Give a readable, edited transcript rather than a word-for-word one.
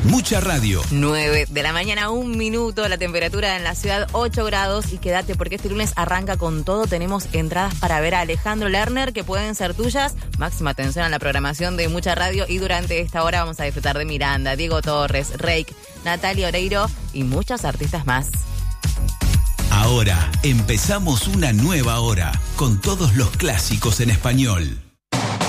Mucha radio. 9 de la mañana, 1 minuto, la temperatura en la ciudad 8 grados y quédate porque este lunes arranca con todo. Tenemos entradas para ver a Alejandro Lerner que pueden ser tuyas. Máxima atención a la programación de Mucha Radio y durante esta hora vamos a disfrutar de Miranda, Diego Torres, Reik, Natalia Oreiro y muchos artistas más. Ahora empezamos una nueva hora con todos los clásicos en español.